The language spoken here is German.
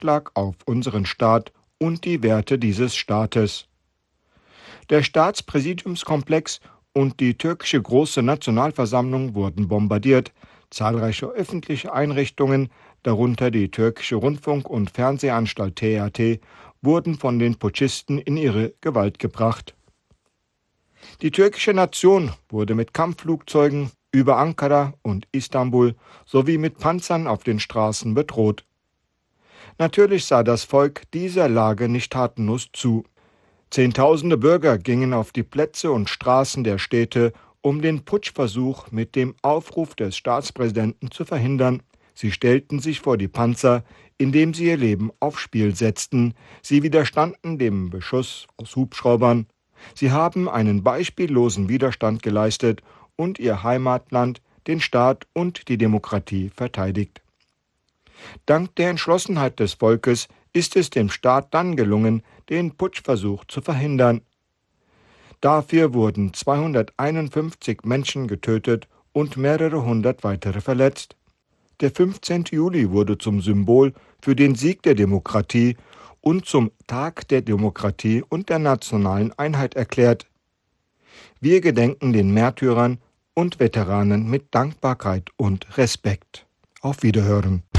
Anschlag auf unseren Staat und die Werte dieses Staates. Der Staatspräsidiumskomplex und die türkische Große Nationalversammlung wurden bombardiert, zahlreiche öffentliche Einrichtungen, darunter die türkische Rundfunk- und Fernsehanstalt TRT, wurden von den Putschisten in ihre Gewalt gebracht. Die türkische Nation wurde mit Kampfflugzeugen über Ankara und Istanbul sowie mit Panzern auf den Straßen bedroht. Natürlich sah das Volk dieser Lage nicht tatenlos zu. Zehntausende Bürger gingen auf die Plätze und Straßen der Städte, um den Putschversuch mit dem Aufruf des Staatspräsidenten zu verhindern. Sie stellten sich vor die Panzer, indem sie ihr Leben aufs Spiel setzten. Sie widerstanden dem Beschuss aus Hubschraubern. Sie haben einen beispiellosen Widerstand geleistet und ihr Heimatland, den Staat und die Demokratie verteidigt. Dank der Entschlossenheit des Volkes ist es dem Staat dann gelungen, den Putschversuch zu verhindern. Dafür wurden 251 Menschen getötet und mehrere hundert weitere verletzt. Der 15. Juli wurde zum Symbol für den Sieg der Demokratie und zum Tag der Demokratie und der nationalen Einheit erklärt. Wir gedenken den Märtyrern und Veteranen mit Dankbarkeit und Respekt. Auf Wiederhören.